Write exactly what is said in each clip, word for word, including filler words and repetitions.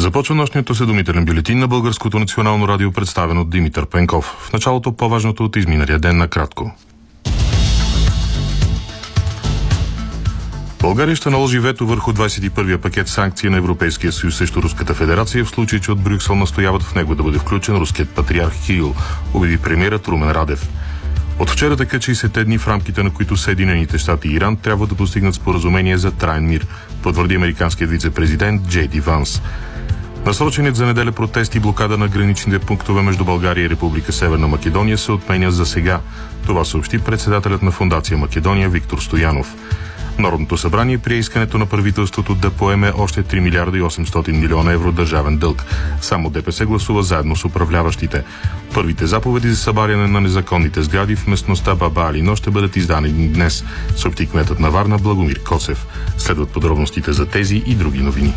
Започва нощният осведомителен бюлетин на Българското национално радио, представен от Димитър Пенков. В началото по-важното от изминалия ден накратко. България ще наложи вето върху двадесет и първия пакет санкции на Европейския съюз срещу Руската федерация, в случай че от Брюксел настояват в него да бъде включен руският патриарх Кирил, обяви премиерът Румен Радев. От вчера текат шейсетте дни, в рамките на които Съединените щати и Иран трябва да постигнат споразумение за траен мир, потвърди американският вице-президент Джей Ди Ванс. Насроченият за неделя протест и блокада на граничните пунктове между България и Република Северна Македония се отменя за сега. Това съобщи председателят на Фондация Македония Виктор Стоянов. Народното събрание прие искането на правителството да поеме още три милиарда и осемстотин милиона евро държавен дълг. Само ДПС гласува заедно с управляващите. Първите заповеди за събаряне на незаконните сгради в местността Баба Алино ще бъдат издадени днес, съобщи кметът на Варна Благомир Коцев. Следват подробностите за тези и други новини.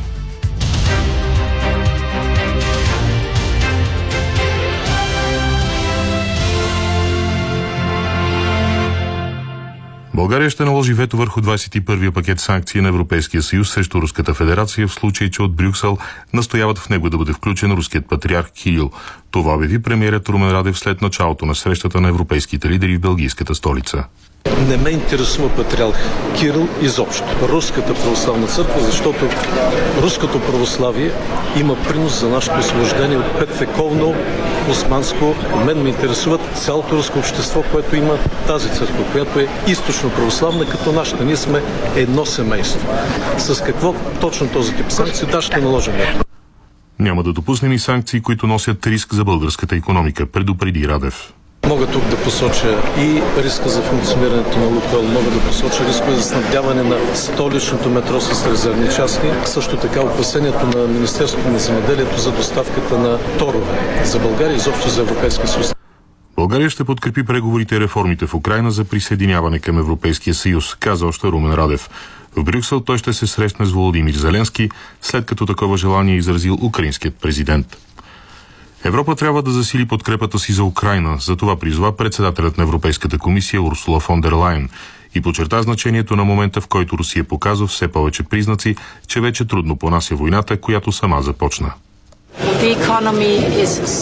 България ще наложи вето върху двадесет и първия пакет санкции на Европейския съюз срещу Руската федерация, в случай че от Брюксел настояват в него да бъде включен руският патриарх Кирил. Това обяви премиерът Румен Радев след началото на срещата на европейските лидери в белгийската столица. Не ме интересува патриарх Кирил изобщо. Руската православна църква, защото руското православие има принос за нашето освобождение от петвековно османско. Мен ме интересува цялото руско общество, което има тази църква, която е източно православна, като нашата. Ние сме едно семейство. С какво точно този тип санкции? Да, ще наложим. Няма да допуснем и санкции, които носят риск за българската икономика, предупреди Радев. Мога тук да посоча и риска за функционирането на Лукойл, мога да посоча риска за снабдяване на столичното метро с резервни части, също така опасението на Министерството на земеделието за доставката на торове за България и изобщо за Европейския съюз. България ще подкрепи преговорите и реформите в Украйна за присъединяване към Европейския съюз, каза още Румен Радев. В Брюксел той ще се срещне с Володимир Зеленски, след като такова желание е изразил украинският президент. Европа трябва да засили подкрепата си за Украйна, за това призова председателят на Европейската комисия Урсула фон дер Лайен и подчерта значението на момента, в който Русия показва все повече признаци, че вече трудно понася войната, която сама започна.